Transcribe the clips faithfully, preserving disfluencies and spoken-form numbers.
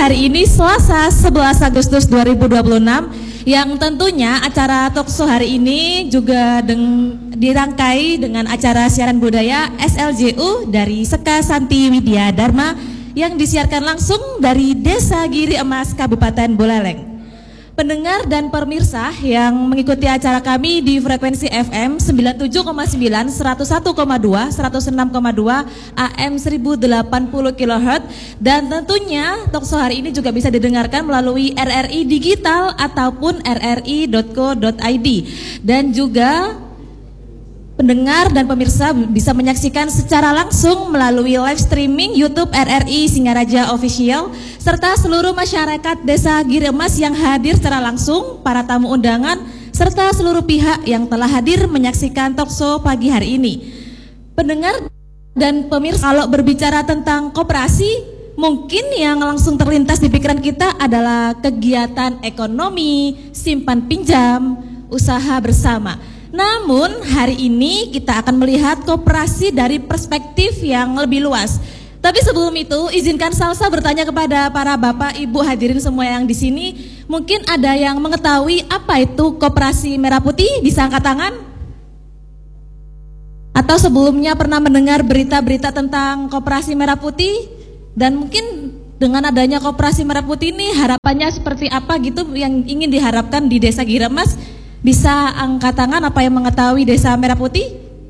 hari ini Selasa sebelas Agustus dua ribu dua puluh enam, yang tentunya acara talkshow hari ini juga deng dirangkai dengan acara siaran budaya S L J U dari Seka Santi Widya Dharma yang disiarkan langsung dari Desa Giri Emas, Kabupaten Buleleng. Pendengar dan pemirsa yang mengikuti acara kami di frekuensi F M sembilan puluh tujuh koma sembilan, seratus satu koma dua, seratus enam koma dua, A M seribu delapan puluh kilohertz, dan tentunya talkshow hari ini juga bisa didengarkan melalui R R I Digital ataupun r r i dot co dot i d, dan juga pendengar dan pemirsa bisa menyaksikan secara langsung melalui live streaming YouTube R R I Singaraja Official, serta seluruh masyarakat Desa Giri Emas yang hadir secara langsung, para tamu undangan, serta seluruh pihak yang telah hadir menyaksikan talkshow pagi hari ini. Pendengar dan pemirsa, kalau berbicara tentang koperasi, mungkin yang langsung terlintas di pikiran kita adalah kegiatan ekonomi, simpan pinjam, usaha bersama. Namun hari ini kita akan melihat koperasi dari perspektif yang lebih luas. Tapi sebelum itu, izinkan Salsa bertanya kepada para bapak, ibu hadirin semua yang di sini. Mungkin ada yang mengetahui apa itu koperasi merah putih? Bisa angkat tangan? Atau sebelumnya pernah mendengar berita-berita tentang koperasi merah putih? Dan mungkin dengan adanya koperasi merah putih ini harapannya seperti apa gitu yang ingin diharapkan di Desa Giri Emas? Bisa angkat tangan apa yang mengetahui Desa Merah Putih?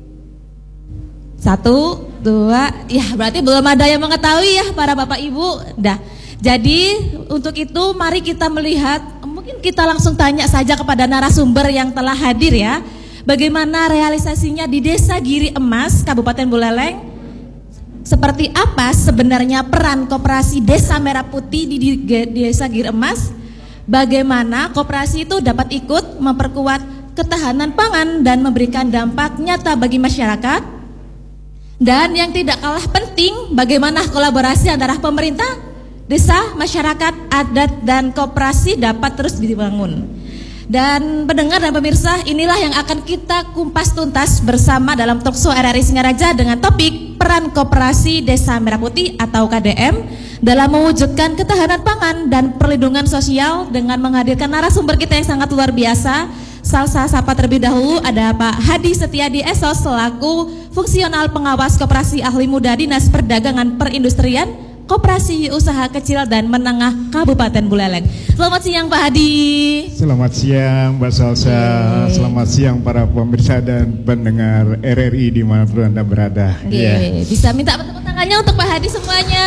Satu, dua, ya berarti belum ada yang mengetahui ya para bapak ibu. Dah. Jadi untuk itu mari kita melihat, mungkin kita langsung tanya saja kepada narasumber yang telah hadir ya. Bagaimana realisasinya di Desa Giri Emas, Kabupaten Buleleng? Seperti apa sebenarnya peran koperasi Desa Merah Putih di, di, di Desa Giri Emas? Bagaimana koperasi itu dapat ikut memperkuat ketahanan pangan dan memberikan dampak nyata bagi masyarakat? Dan yang tidak kalah penting, bagaimana kolaborasi antara pemerintah, desa, masyarakat, adat, dan koperasi dapat terus dibangun. Dan pendengar dan pemirsa, inilah yang akan kita kumpas tuntas bersama dalam talkshow R R I Singaraja dengan topik peran koperasi Desa Merah Putih atau K D M dalam mewujudkan ketahanan pangan dan perlindungan sosial, dengan menghadirkan narasumber kita yang sangat luar biasa. Salsa sapa terlebih dahulu ada Pak Hadi Setiadi S O S selaku fungsional pengawas koperasi ahli muda Dinas Perdagangan Perindustrian Koperasi Usaha Kecil dan Menengah Kabupaten Buleleng. Selamat siang Pak Hadi. Selamat siang Mbak Salsa. Oke. Selamat siang para pemirsa dan pendengar R R I dimanapun Anda berada. Oke. Yeah. Bisa minta tepuk tangannya untuk Pak Hadi semuanya.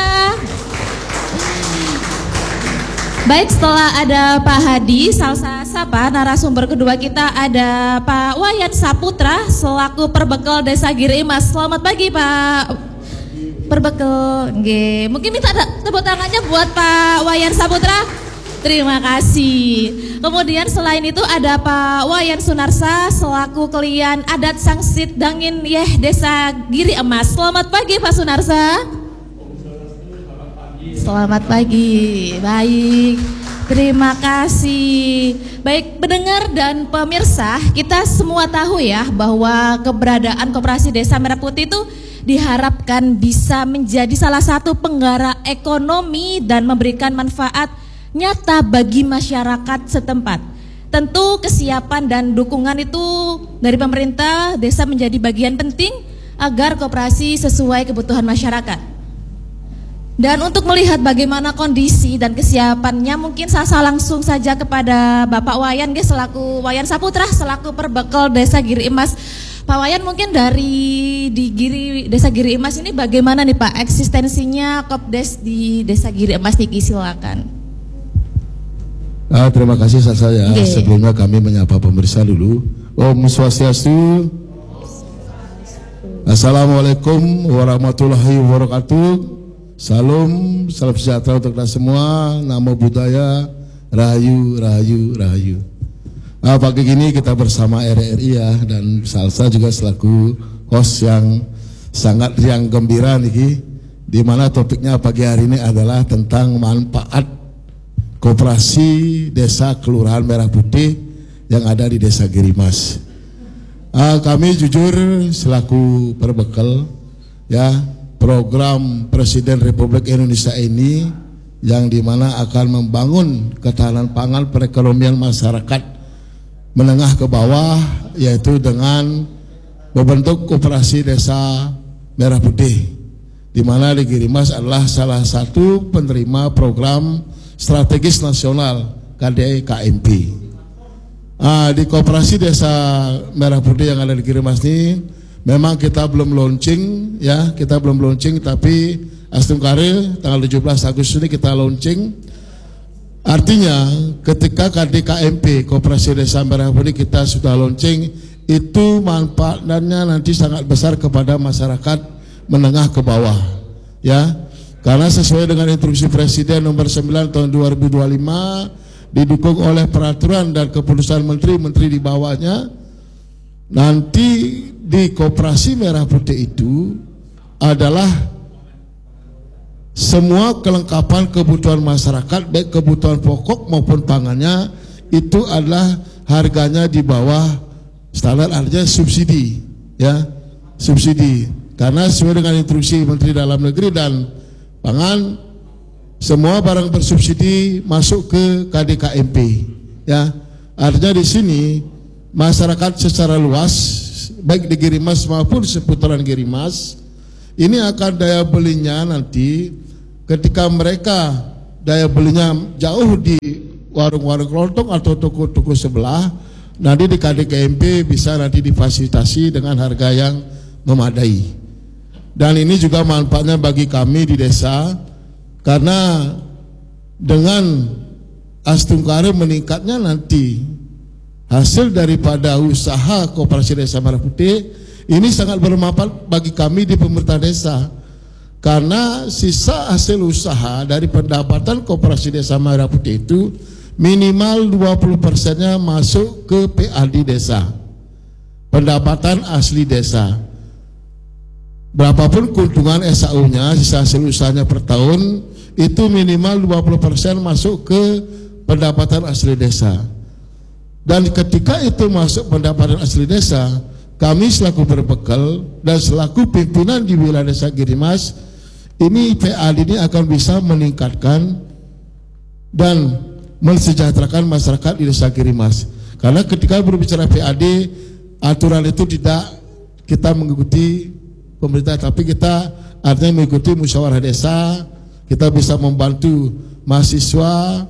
Baik, setelah ada Pak Hadi, Salsa sapa narasumber kedua kita ada Pak Wayan Saputra selaku Perbekal Desa Giri Emas. Selamat pagi Pak Perbekal. Nggih, mungkin minta tepuk tangannya buat Pak Wayan Saputra. Terima kasih. Kemudian selain itu ada Pak Wayan Sunarsa selaku Kelian Adat Sangsit Dangin Yeh Desa Giri Emas. Selamat pagi Pak Sunarsa. Selamat pagi. Baik, terima kasih. Baik, pendengar dan pemirsa, kita semua tahu ya bahwa keberadaan koperasi Desa Merah Putih itu diharapkan bisa menjadi salah satu penggerak ekonomi dan memberikan manfaat nyata bagi masyarakat setempat. Tentu kesiapan dan dukungan itu dari pemerintah desa menjadi bagian penting agar koperasi sesuai kebutuhan masyarakat. Dan untuk melihat bagaimana kondisi dan kesiapannya, mungkin saya langsung saja kepada Bapak Wayan selaku Wayan Saputra selaku Perbekal Desa Giri Emas. Pak Wayan, mungkin dari di Giri Desa Giri Emas ini bagaimana nih Pak eksistensinya Kopdes di Desa Giri Emas? Niki silakan. Ah, terima kasih saya. Okay. Sebelumnya kami menyapa pemirsa dulu. Om Swastiastu. Assalamualaikum warahmatullahi wabarakatuh. Salam, salam sejahtera untuk kita semua. Namo Buddhaya, Rahayu, Rahayu, Rahayu. Nah, pagi ini kita bersama R R I ya, dan Salsa juga selaku host yang sangat yang gembira nih, di mana topiknya pagi hari ini adalah tentang manfaat koperasi Desa Kelurahan Merah Putih yang ada di Desa Giri Emas. Uh, kami jujur selaku perbekal ya program Presiden Republik Indonesia ini yang dimana akan membangun ketahanan pangan perekonomian masyarakat menengah ke bawah, yaitu dengan membentuk koperasi desa Merah Putih, di mana di Girimas adalah salah satu penerima program strategis nasional K D I K M P. Ah, di koperasi desa Merah Putih yang ada di Girimas ini memang kita belum launching, ya, kita belum launching, tapi Astungkare tanggal tujuh belas Agustus ini kita launching. Artinya ketika K D K M P Koperasi Desa Merah Putih kita sudah launching, itu manfaatnya nanti sangat besar kepada masyarakat menengah ke bawah, ya, karena sesuai dengan instruksi Presiden nomor sembilan tahun dua ribu dua puluh lima, didukung oleh peraturan dan keputusan menteri-menteri di bawahnya, nanti di Koperasi Merah Putih itu adalah semua kelengkapan kebutuhan masyarakat, baik kebutuhan pokok maupun pangannya, itu adalah harganya di bawah standar, artinya subsidi, ya, subsidi. Karena sesuai dengan instruksi Menteri Dalam Negeri dan Pangan, semua barang bersubsidi masuk ke K D K M P, ya. Artinya di sini masyarakat secara luas, baik di Girimas maupun seputaran Girimas, ini akan daya belinya nanti ketika mereka daya belinya jauh di warung-warung kelontong atau toko-toko sebelah, nanti di K D K M P bisa nanti difasilitasi dengan harga yang memadai. Dan ini juga manfaatnya bagi kami di desa, karena dengan Astungkare meningkatnya nanti hasil daripada usaha Koperasi Desa Merah Putih, ini sangat bermanfaat bagi kami di pemerintah desa, karena sisa hasil usaha dari pendapatan Koperasi Desa Merah Putih itu minimal dua puluh persennya masuk ke P A D desa, pendapatan asli desa. Berapapun keuntungan S A U-nya, sisa hasil usahanya per tahun, itu minimal dua puluh persen masuk ke pendapatan asli desa. Dan ketika itu masuk pendapatan asli desa, kami selaku berbekal dan selaku pimpinan di wilayah desa Girimas, ini P A D ini akan bisa meningkatkan dan mensejahterakan masyarakat di desa Girimas. Karena ketika berbicara P A D, aturan itu tidak kita mengikuti pemerintah, tapi kita artinya mengikuti musyawarah desa. Kita bisa membantu mahasiswa,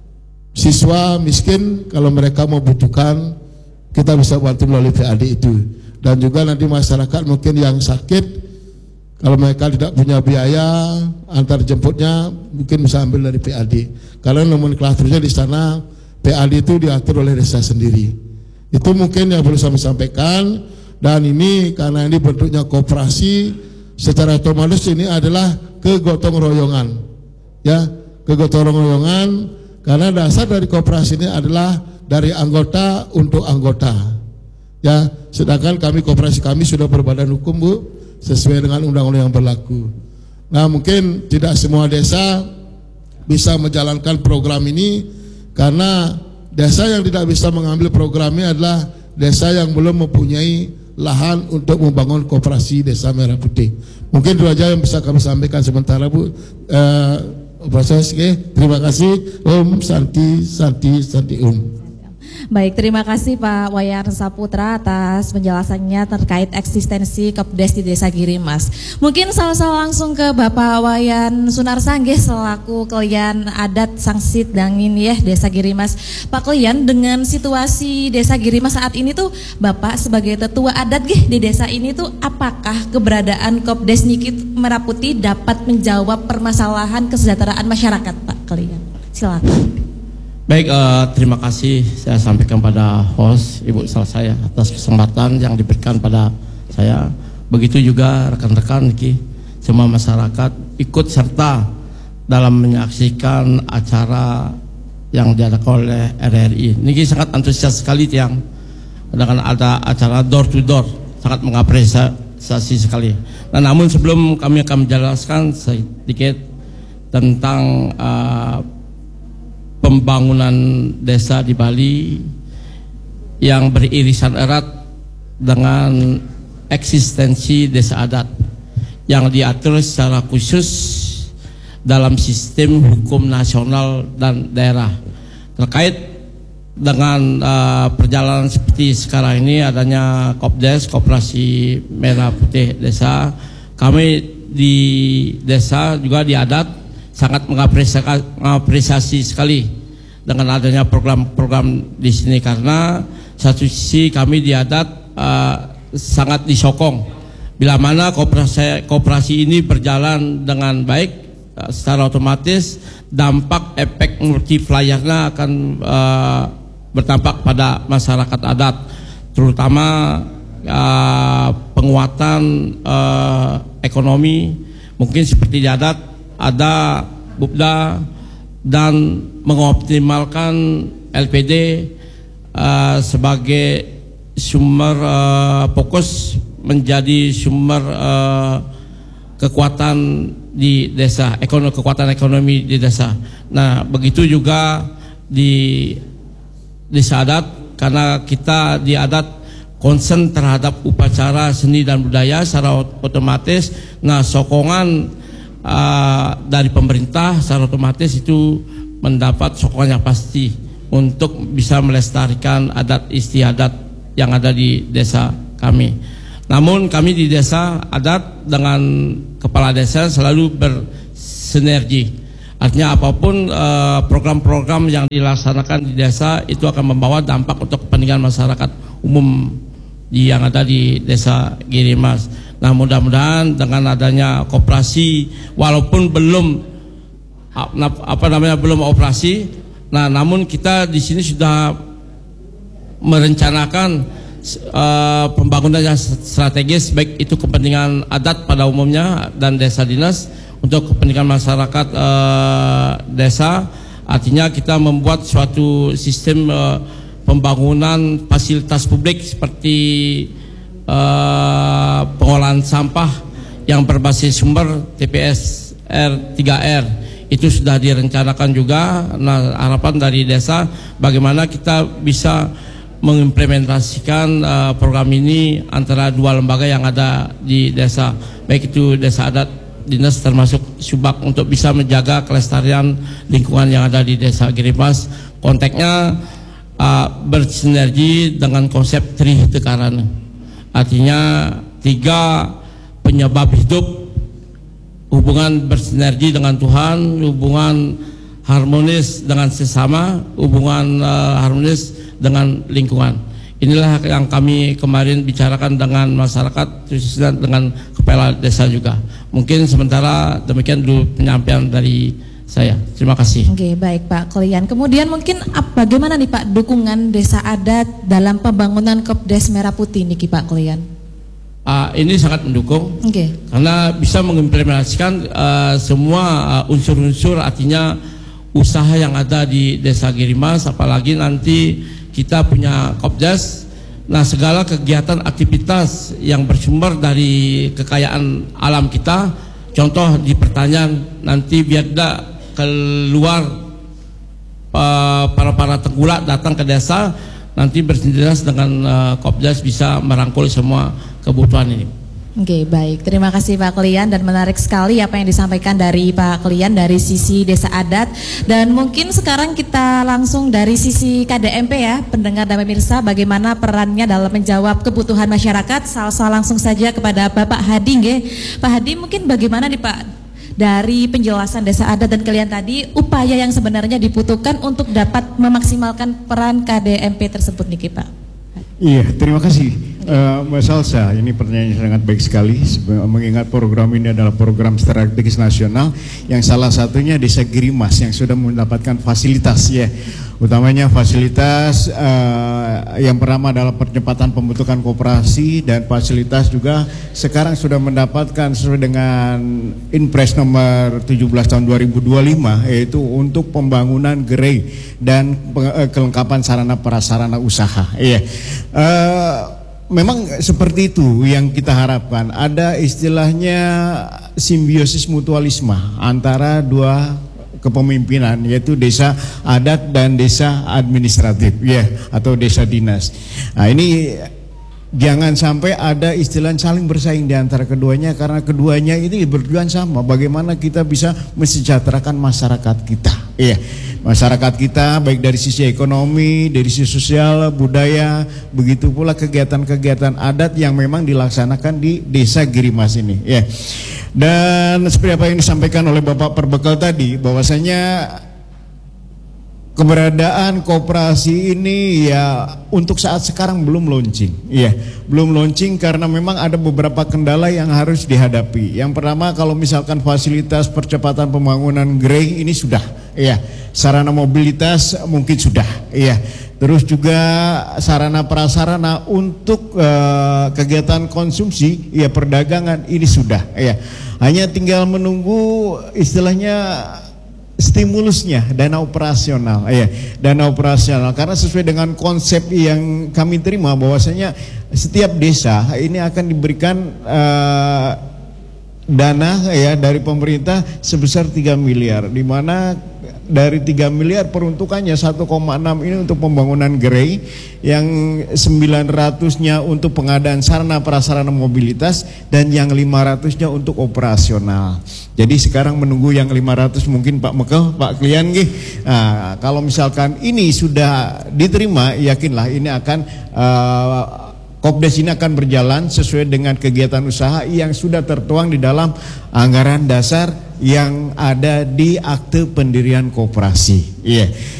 siswa miskin kalau mereka membutuhkan, kita bisa bantu melalui P A D itu. Dan juga nanti masyarakat mungkin yang sakit, kalau mereka tidak punya biaya antar jemputnya, mungkin bisa ambil dari P A D. Karena nomenklaturnya di sana P A D itu diatur oleh desa sendiri. Itu mungkin yang perlu saya sampaikan. Dan ini karena ini bentuknya koperasi, secara otomatis ini adalah kegotong royongan, ya, kegotong royongan. Karena dasar dari koperasi ini adalah dari anggota untuk anggota, ya. Sedangkan kami koperasi kami sudah berbadan hukum, Bu, sesuai dengan undang-undang yang berlaku. Nah, mungkin tidak semua desa bisa menjalankan program ini, karena desa yang tidak bisa mengambil program ini adalah desa yang belum mempunyai lahan untuk membangun Koperasi Desa Merah Putih. Mungkin itu aja yang bisa kami sampaikan sementara, Bu. Uh, Proses, okay. Terima kasih. Om Santi Santi Santi Om. Baik, terima kasih Pak Wayan Saputra atas penjelasannya terkait eksistensi Kopdes di Desa Girimas. Mungkin salah-salah langsung ke Bapak Wayan Sunarsanggih selaku Kelian Adat Sangsit Dangin ya Desa Girimas. Pak Kelian, dengan situasi Desa Girimas saat ini tuh Bapak sebagai tetua adat gih di desa ini tuh, apakah keberadaan Kopdes Niki Merah Putih dapat menjawab permasalahan kesejahteraan masyarakat, Pak Kelian? Silakan. Baik, uh, terima kasih saya sampaikan pada host Ibu Sal saya atas kesempatan yang diberikan pada saya. Begitu juga rekan-rekan Ki, semua masyarakat ikut serta dalam menyaksikan acara yang diadakan oleh R R I. Niki sangat antusias sekali tiang dengan ada acara door to door, sangat mengapresiasi sekali. Nah, namun sebelum kami akan menjelaskan sedikit tentang uh, pembangunan desa di Bali yang beririsan erat dengan eksistensi desa adat yang diatur secara khusus dalam sistem hukum nasional dan daerah. Terkait dengan uh, perjalanan seperti sekarang ini adanya Kopdes, Koperasi Merah Putih Desa, kami di desa juga di adat sangat mengapresiasi, mengapresiasi sekali dengan adanya program-program di sini, karena satu sisi kami di adat uh, sangat disokong bila mana koperasi, koperasi ini berjalan dengan baik, uh, secara otomatis dampak efek multipliernya akan uh, berdampak pada masyarakat adat, terutama uh, penguatan uh, ekonomi. Mungkin seperti di adat ada Bupda dan mengoptimalkan L P D uh, sebagai sumber uh, fokus menjadi sumber uh, kekuatan di desa, ekonomi, kekuatan ekonomi di desa. Nah, begitu juga di desa adat, karena kita di adat concern terhadap upacara seni dan budaya secara otomatis. Nah, sokongan uh, dari pemerintah secara otomatis itu mendapat sokongan yang pasti untuk bisa melestarikan adat istiadat yang ada di desa kami. Namun kami di desa adat dengan kepala desa selalu bersinergi. Artinya apapun program-program uh, yang dilaksanakan di desa itu akan membawa dampak untuk kepentingan masyarakat umum di, yang ada di desa Girimas. Nah, mudah-mudahan dengan adanya koperasi, walaupun belum apa namanya belum operasi, nah namun kita di sini sudah merencanakan uh, pembangunan yang strategis, baik itu kepentingan adat pada umumnya dan desa dinas untuk kepentingan masyarakat uh, desa. Artinya kita membuat suatu sistem uh, pembangunan fasilitas publik seperti uh, pengolahan sampah yang berbasis sumber T P S R tiga R. Itu sudah direncanakan juga. Nah, harapan dari desa bagaimana kita bisa mengimplementasikan uh, program ini antara dua lembaga yang ada di desa, baik itu desa adat dinas termasuk Subak, untuk bisa menjaga kelestarian lingkungan yang ada di desa Girimas. Konteksnya uh, bersinergi dengan konsep Tri Tekaran, artinya tiga penyebab hidup, hubungan bersinergi dengan Tuhan, hubungan harmonis dengan sesama, hubungan uh, harmonis dengan lingkungan. Inilah yang kami kemarin bicarakan dengan masyarakat, khususnya dengan kepala desa juga. Mungkin sementara demikian dulu penyampaian dari saya. Terima kasih. Oke, baik Pak Klian. Kemudian mungkin apa, bagaimana nih Pak dukungan desa adat dalam pembangunan Kopdes Merah Putih nih Pak Klian? Uh, ini sangat mendukung, okay. Karena bisa mengimplementasikan uh, semua unsur-unsur, uh, artinya usaha yang ada di desa Girimas, apalagi nanti kita punya Kopdes. Nah, segala kegiatan aktivitas yang bersumber dari kekayaan alam kita, contoh di pertanian, nanti biar tidak keluar uh, para para tengkulak datang ke desa, nanti bersindinas dengan uh, Kopdes bisa merangkul semua kebutuhan ini. Oke, baik. Terima kasih Pak Klian, dan menarik sekali apa yang disampaikan dari Pak Klian dari sisi desa adat. Dan mungkin sekarang kita langsung dari sisi K D M P ya, pendengar dan pemirsa, bagaimana perannya dalam menjawab kebutuhan masyarakat. Salsa langsung saja kepada Bapak Hadi nggih. Pak Hadi, mungkin bagaimana nih Pak dari penjelasan desa adat dan kalian tadi, upaya yang sebenarnya dibutuhkan untuk dapat memaksimalkan peran K D M P tersebut nih Pak? Iya, terima kasih uh, Mbak Salsa. Ini pertanyaan yang sangat baik sekali, mengingat program ini adalah program strategis nasional yang salah satunya desa Girimas yang sudah mendapatkan fasilitas ya, utamanya fasilitas uh, yang pertama adalah percepatan pembentukan koperasi, dan fasilitas juga sekarang sudah mendapatkan sesuai dengan Inpres nomor tujuh belas tahun dua ribu dua puluh lima, yaitu untuk pembangunan gerai dan uh, kelengkapan sarana prasarana usaha. Iya. Uh, memang seperti itu yang kita harapkan, ada istilahnya simbiosis mutualisme antara dua kepemimpinan, yaitu desa adat dan desa administratif ya, atau desa dinas. Nah, ini Jangan sampai ada istilah saling bersaing di antara keduanya, karena keduanya ini bertujuan sama, bagaimana kita bisa mensejahterakan masyarakat kita. Iya, masyarakat kita baik dari sisi ekonomi, dari sisi sosial, budaya, begitu pula kegiatan-kegiatan adat yang memang dilaksanakan di Desa Girimas ini. Iya. Dan seperti apa yang disampaikan oleh Bapak Perbekal tadi, bahwasanya keberadaan koperasi ini ya untuk saat sekarang belum launching. Iya, belum launching karena memang ada beberapa kendala yang harus dihadapi. Yang pertama, kalau misalkan fasilitas percepatan pembangunan grey ini sudah, iya. Sarana mobilitas mungkin sudah, iya. Terus juga sarana prasarana untuk uh, kegiatan konsumsi, ya perdagangan ini sudah, iya. Hanya tinggal menunggu istilahnya stimulusnya, dana operasional, ya, dana operasional. Karena sesuai dengan konsep yang kami terima, bahwasanya setiap desa ini akan diberikan uh, dana ya dari pemerintah sebesar tiga miliar, di mana dari tiga miliar peruntukannya satu koma enam ini untuk pembangunan gerai, yang sembilan ratusnya untuk pengadaan sarana prasarana mobilitas, dan yang lima ratusnya untuk operasional. Jadi sekarang menunggu yang lima ratus mungkin Pak Mekel, Pak Klian gih. Nah, kalau misalkan ini sudah diterima, yakinlah ini akan uh, Kopdes ini akan berjalan sesuai dengan kegiatan usaha yang sudah tertuang di dalam anggaran dasar yang ada di akte pendirian koperasi. Iya. Yeah.